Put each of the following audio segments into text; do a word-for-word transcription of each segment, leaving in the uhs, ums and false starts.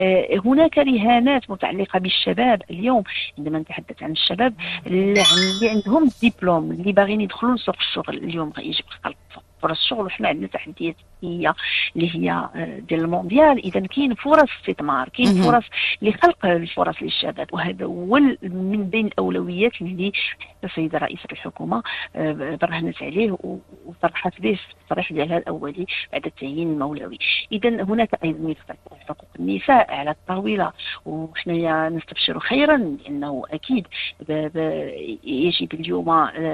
هناك رهانات متعلقة بالشباب اليوم. عندما نتحدث عن الشباب اللي عندهم الدبلوم اللي باغيين يدخلوا لسوق الشغل، اليوم يجب خلق فرص شغل، وحنا عندنا تحديات هي اللي هي ديال المونديال. اذا كاين فرص استثمار، كاين فرص لخلق الفرص للشباب، وهذا هو من بين الاولويات اللي السيده رئيسه الحكومه برهنت عليه وصرحت به في التصريح ديالها الاولي بعد التعيين المولوي. اذا هناك ايضا ملف حقوق النساء على الطاوله، وحنايا نستبشر خيرا لانه اكيد يجب اليوم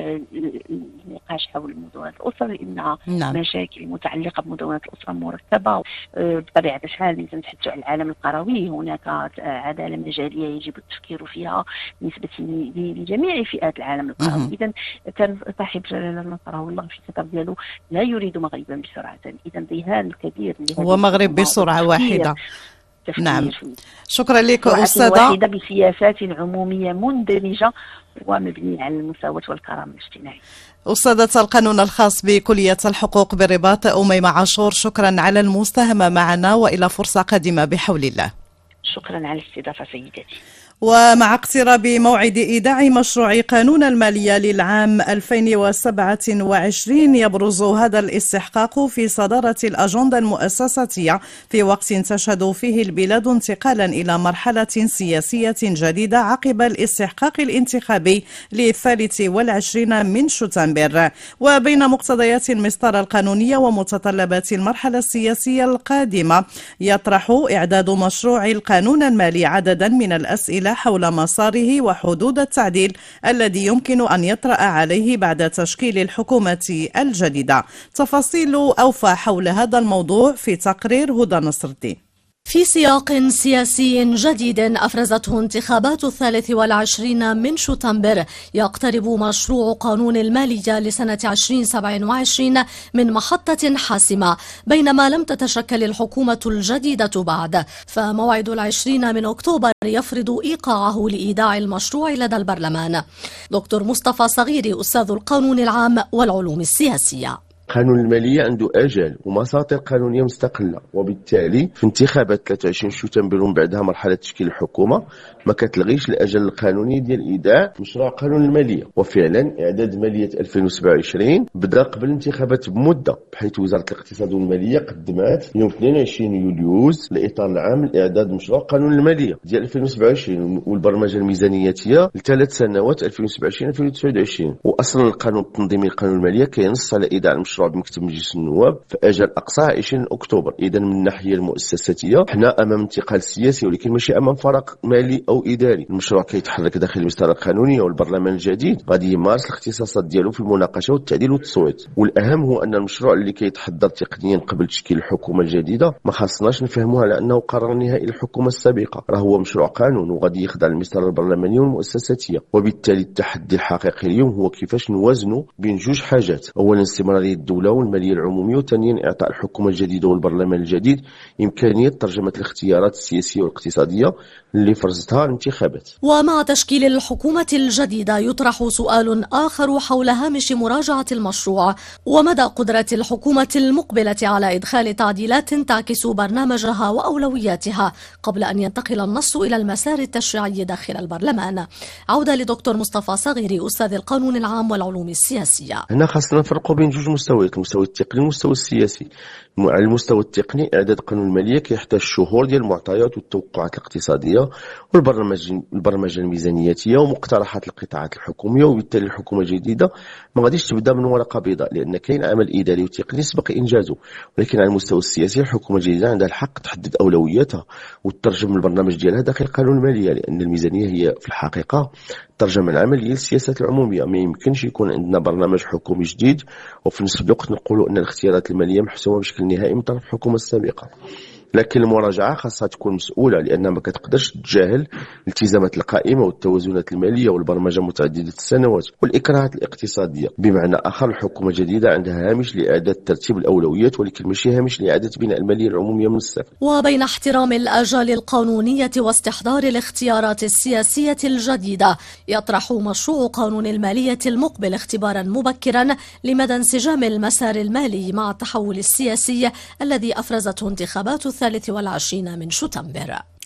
النقاش حول مدونة الاسره، لانها نعم. مشاكل متعلقه بمدونة الاسره مرتبه بطبيعه الحال. لازم نتحدثوا على العالم القروي، هناك عداله مجاليه يجب التفكير فيها بالنسبه لجميع فئات العالم القروي. اذا كان صاحب جلاله نصره الله في الكتاب ديالو لا يريد مغربا بسرعه، اذا ذهان الكبير هو مغرب بسرعه واحده. نعم، شكرا لك أستاذة. واحدة بسياسات عمومية مندمجة ومبنية على المساواة والكرامة الاجتماعية. أستاذة القانون الخاص بكلية الحقوق بالرباط أميمة عاشور، شكرا على المساهمة معنا وإلى فرصة قادمة بحول الله. شكرا على الاستضافة سيدتي. ومع اقتراب موعد إيداع مشروع قانون المالية للعام ألفين وسبعة وعشرين يبرز هذا الاستحقاق في صدارة الأجندة المؤسساتية في وقت تشهد فيه البلاد انتقالا إلى مرحلة سياسية جديدة عقب الاستحقاق الانتخابي للثالث والعشرين من شتنبر. وبين مقتضيات المسطرة القانونية ومتطلبات المرحلة السياسية القادمة يطرح إعداد مشروع القانون المالي عددا من الأسئلة حول مساره وحدود التعديل الذي يمكن أن يطرأ عليه بعد تشكيل الحكومة الجديدة. تفاصيل أوفى حول هذا الموضوع في تقرير هدى نصر الدين. في سياق سياسي جديد أفرزته انتخابات الثالث والعشرين من شتنبر، يقترب مشروع قانون المالية لسنة ألفين وسبعة وعشرين من محطة حاسمة، بينما لم تتشكل الحكومة الجديدة بعد، فموعد العشرين من أكتوبر يفرض إيقاعه لإيداع المشروع لدى البرلمان. دكتور مصطفى صغيري، أستاذ القانون العام والعلوم السياسية. قانون المالية عنده أجل ومساطر قانونية مستقلة، وبالتالي في انتخابات ثلاثة وعشرين شتنبر ومن بعدها مرحلة تشكيل الحكومة ما كتلغيش الأجل القانوني ديال إيداع مشروع قانون المالية. وفعلا إعداد مالية ألفين وسبعة وعشرين بدأ قبل الانتخابات بمدة، بحيث وزارة الاقتصاد والمالية قدمت يوم اثنين وعشرين يوليوز الإطار العام لإعداد مشروع قانون المالية ديال ألفين وسبعة وعشرين والبرمجة الميزانياتية لثلاث سنوات ألفين وسبعة وعشرين ألفين وتسعة وعشرين. وأصلا القانون التنظيمي لقانون المالية كينص على إيداع المشروع بمكتب مجلس النواب في اجل اقصى عشرين اكتوبر. اذا من الناحيه المؤسساتيه حنا امام انتقال سياسي، ولكن ماشي امام فراغ مالي او اداري. المشروع كيتحرك داخل المسطره القانونيه، والبرلمان الجديد غادي يمارس الاختصاصات ديالو في المناقشه والتعديل والتصويت. والاهم هو ان المشروع اللي كيتحضر تقنيا قبل تشكيل الحكومه الجديده ما خاصناش نفهموه على انه قرار نهائي للحكومه السابقه، راه هو مشروع قانون وغادي يخضع للمسطره البرلمانيه والمؤسساتيه. وبالتالي التحدي الحقيقي اليوم هو كيفاش نوازنوا بين جوج حاجات: اولا استمراريه الدوله المالية العمومية، وثانيا إعطاء الحكومة الجديدة والبرلمان الجديد إمكانية ترجمة الاختيارات السياسية والاقتصادية اللي فرضتها الانتخابات. ومع تشكيل الحكومة الجديدة يطرح سؤال آخر حول هامش مراجعة المشروع ومدى قدرة الحكومة المقبلة على إدخال تعديلات تعكس برنامجها وأولوياتها قبل أن ينتقل النص إلى المسار التشريعي داخل البرلمان. عودة لدكتور مصطفى صغيري، أستاذ القانون العام والعلوم السياسية. هنا خاصنا نفرقوا بين جوج مستويات، المستوى التقني والمستوى السياسي. على المستوى التقني اعداد قانون الماليه كيحتاج شهور ديال المعطيات والتوقعات الاقتصاديه والبرنامج البرمجه الميزانياتيه ومقترحات القطاعات الحكوميه، وبالتالي الحكومه الجديده ما غاديش تبدا من ورقه بيضاء لان كاين عمل اداري وتقني سبق انجازه. ولكن على المستوى السياسي الحكومه الجديده عندها الحق تحدد اولوياتها وتترجم البرنامج ديالها داخل قانون الماليه، لان الميزانيه هي في الحقيقه الترجمه العمليه للسياسات العموميه. ما يمكنش يكون عندنا برنامج حكومي جديد وفي نفس الوقت نقولوا ان الاختيارات الماليه محسومه بشكل نهائي من طرف الحكومه السابقه. لكن المراجعه خاصها تكون مسؤوله، لانها ما كتقدرش تتجاهل الالتزامات القائمه والتوازنات الماليه والبرمجه متعدده السنوات والاكراهات الاقتصاديه. بمعنى اخر الحكومه الجديده عندها هامش لاعاده ترتيب الاولويات، ولكن ماشي هامش لاعاده بناء الماليه العموميه من الصفر. وبين احترام الاجال القانونيه واستحضار الاختيارات السياسيه الجديده يطرح مشروع قانون الماليه المقبل اختبارا مبكرا لمدى انسجام المسار المالي مع التحول السياسي الذي افرزته انتخابات الثالث والعشرين من شتنبر.